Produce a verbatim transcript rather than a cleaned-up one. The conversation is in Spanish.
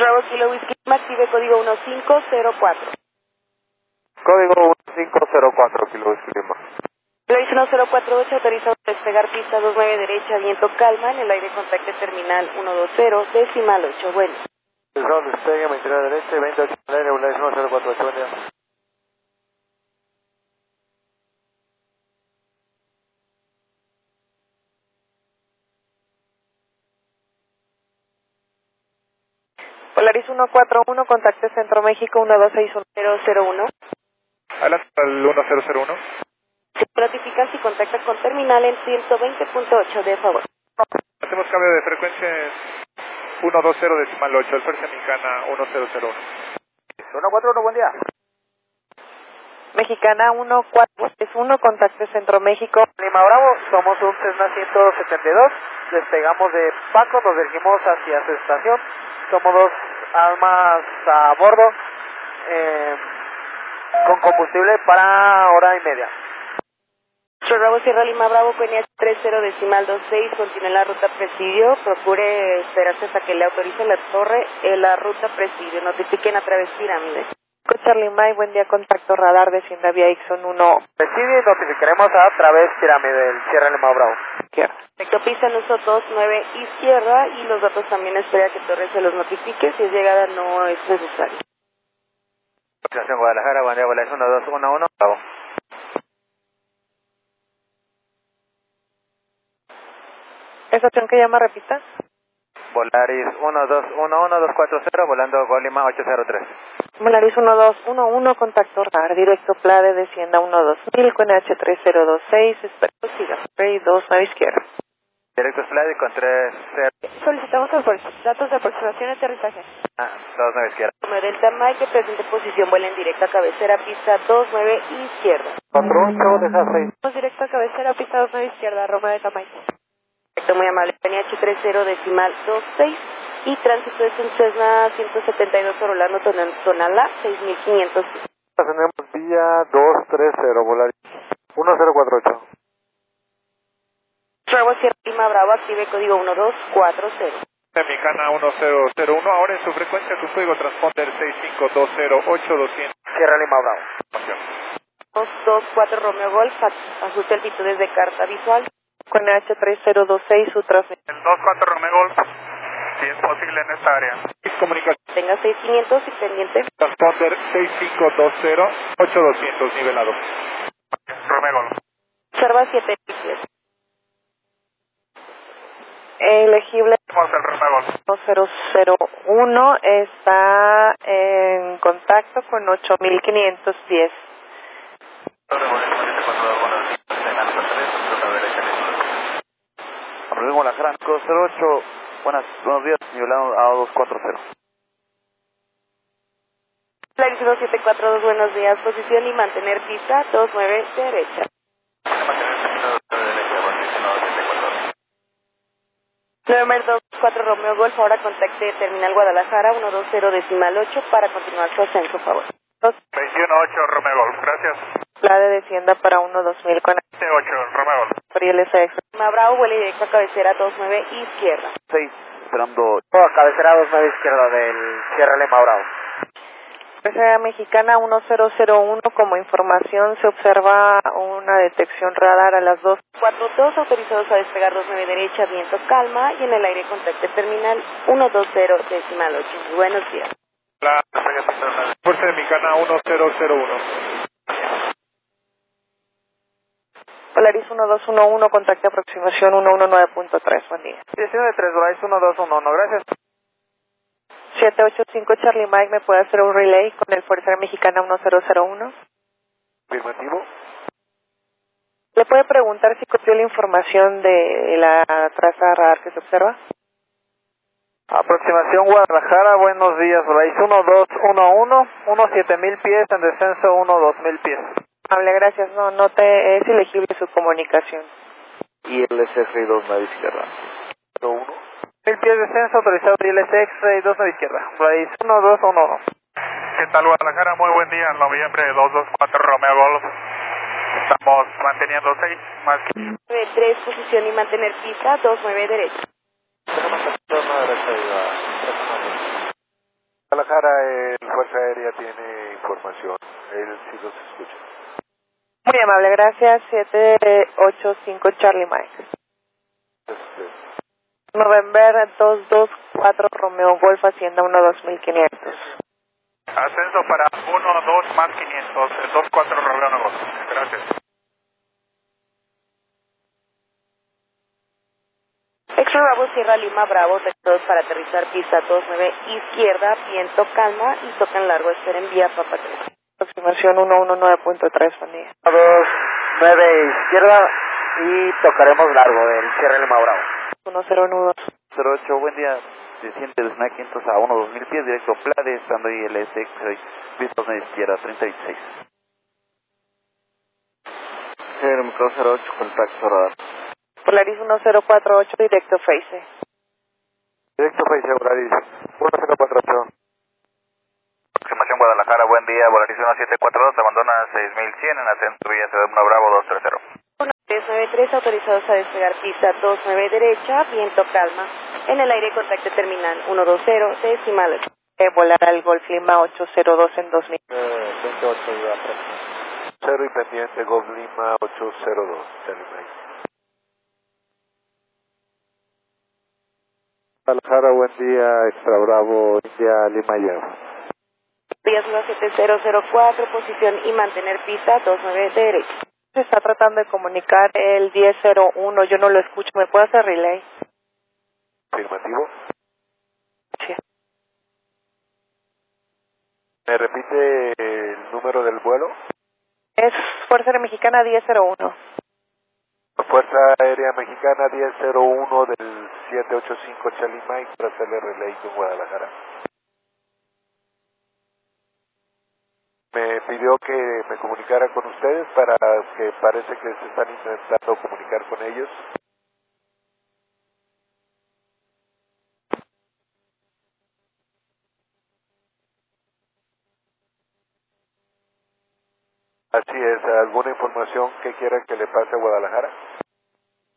Bravo Kilo Whisky, active código uno cinco cero cuatro. Código uno cinco cero cuatro, Kilo Whisky Lima. Luis uno cero cuatro ocho, autorizado a despegar pista dos nueve derecha, viento calma, en el aire contacte terminal uno dos cero, decimal ocho, bueno. Autorizado despegue, veintinueve derecha, veintiocho en el aire, Luis uno cero cuatro ocho, buen día. Polaris uno cuatro uno, contacte Centro México uno dos seis uno cero cero uno. Adelante al uno cero cero uno. Se notifica si contacta con terminal en ciento veinte punto ocho, de favor. Hacemos cambio de frecuencia uno dos cero decimal ocho, el Fuerza Mexicana uno cero cero uno. uno cuatro uno, buen día. Mexicana uno cuatro uno, contacte Centro México. Lima Bravo, somos un Cessna ciento setenta y dos, despegamos de Paco, nos dirigimos hacia su estación, somos dos almas a bordo, eh, con combustible para hora y media. Bravo Sierra Lima Bravo, P N H tres cero decimal dos seis, continúe en la ruta Presidio, procure esperarse hasta que le autorice la torre en la ruta Presidio, notifiquen a través pirámide. Charlie Mike, buen día, contacto radar, descienda vía Ixon uno. Presidio y notificaremos a través pirámide del Sierra Lima Bravo. Izquierda. Perfecto, pista en uso dos nueve izquierda y los datos también espera que torre se los notifique, si es llegada no es necesario. Continuación Guadalajara, buen día, Volaris uno dos uno uno, Bravo. ¿Estación que llama, repita? Volaris uno dos uno uno dos cuatro cero, volando Gol Lima ocho cero tres. Volaris uno dos uno uno, contacto radar, directo Plade, descienda uno dos mil, con H tres cero dos seis, espero siga, Spray dos nueve izquierda. Directo Plade con tres cero. Solicitamos datos de aproximación y aterrizaje. Ah, dos nueve izquierda. Como Delta Mike, presente posición, vuela en directa a cabecera, pista dos nueve izquierda. cuatro ocho, deja seis. Vamos directo a cabecera, pista dos nueve izquierda, Roma de Jamaica. Perfecto, muy amable. P N H tres cero decimal dos seis y tránsito es un Cessna ciento setenta y dos Orlando Tonalá seis mil quinientos. Tenemos vía dos tres cero, Volaris uno cero cuatro ocho. Bravo Sierra Lima Bravo, active código uno dos cuatro cero. Mexicana uno cero cero uno, ahora en su frecuencia tu código transponder seis cinco dos cero ocho doscientos. Sierra Lima Bravo. dos dos cuatro Romeo Golf, ajuste altitudes de carta visual. Con H tres cero dos seis, su tráfico. El dos cuatro Romeo Golf, si es posible en esta área. Comunicación. Tenga seis quinientos y pendiente. Transponder seis cinco dos cero ocho doscientos, nivelado. Romeo Golf. Observa siete píxeles. Elegible. Vamos al Romeo Golf. uno cero cero uno está en contacto con ocho mil quinientos diez. Rodrigo La Gran, cero ocho, buenas, buenos días, nivelado a dos cuatro cero. Flight uno siete cuatro dos, buenos días, posición y mantener pista dos nueve derecha. November dos cuatro Romeo Golf, ahora contacte Terminal Guadalajara uno dos cero decimal ocho para continuar su ascenso, por favor. veintiuno ocho Romeo Golf, gracias. La de descienda para uno dos mil con ocho Romeo Golf. Frieles X. Bravo, vuela directo a cabecera dos nueve izquierda. seis, esperando. A cabecera dos nueve izquierda del Sierra Lima Bravo. Cabecera Mexicana uno cero cero uno, como información se observa una detección radar a las dos cuatro dos, autorizados a despegar dos nueve derecha, viento calma y en el aire contacte terminal uno dos cero decimal ocho. Buenos días. La Fuerza Mexicana uno cero cero uno. Polaris uno dos uno uno, contacte aproximación uno uno nueve punto tres, buen día. diecinueve tres, Polaris uno dos uno uno, gracias. siete ocho cinco Charlie Mike, ¿me puede hacer un relay con el Fuerza Aérea Mexicana uno cero cero uno? Afirmativo. ¿Le puede preguntar si copió la información de la traza radar que se observa? Aproximación Guadalajara, buenos días, Polaris uno dos uno uno, uno siete mil pies, en descenso uno dos mil pies. Hable, gracias, no, no te es elegible su comunicación. Y el S F dos nueve izquierda. uno. Mil pies de descenso, autorizado y L S X dos nueve izquierda. Polaris uno dos uno uno. ¿Qué tal Guadalajara? Muy buen día, noviembre dos dos cuatro Romeo Golf. Estamos manteniendo seis más nueve tres, posición y mantener pista dos nueve derecha. Aérea tiene información, él sí los escucha. Muy amable, gracias. siete ocho cinco Charlie Mike. Este, November dos dos cuatro Romeo Golf Hacienda uno dos mil quinientos. Ascenso para uno dos más quinientos, dos cuatro Romeo Nuevo. Gracias. Extra Bravo Sierra Lima Bravo, dos para aterrizar pista dos nueve izquierda, viento calma y toca en largo, espera en vía Papa tres. Aproximación ciento diecinueve punto tres, buen día. dos nueve izquierda y tocaremos largo del Sierra Lima Bravo. uno cero uno dos. cero ocho, buen día. Desciende de Snack quinientos a uno dos mil pies, directo Plade, estando I L S X, pista dos izquierda, treinta veintiséis. cero ocho, contacto radar. Polaris uno cero cuatro ocho, directo Face. directo Face, Polaris uno cero cuatro ocho. Aproximación Guadalajara, buen día. Polaris uno siete cuatro dos, abandona seis mil cien en ascenso Villa Ciudad uno Bravo dos tres cero. uno tres nueve tres, autorizados a despegar pista dos nueve derecha, viento calma. En el aire contacto terminal ciento veinte, decimal. Eh, volar al Golf Lima ocho cero dos en dos mil. Eh, veintiocho de aproximación. Cero y pendiente, Golf Lima ocho cero dos, Charlie Mike. Guadalajara, buen día, Extra Bravo, India, Lima, Yago. Vía Ciudad siete cero cero cuatro, posición y mantener pista dos nueve derecha. Se está tratando de comunicar el diez cero uno, yo no lo escucho, ¿me puede hacer relay? Afirmativo. Sí. ¿Me repite el número del vuelo? Es Fuerza Aérea Mexicana diez cero uno. Fuerza Aérea Mexicana diez cero uno del siete ocho cinco Charlie Mike para hacerle relay con Guadalajara. Me pidió que me comunicara con ustedes para que parece que se están intentando comunicar con ellos. Así es, ¿alguna información que quiera que le pase a Guadalajara?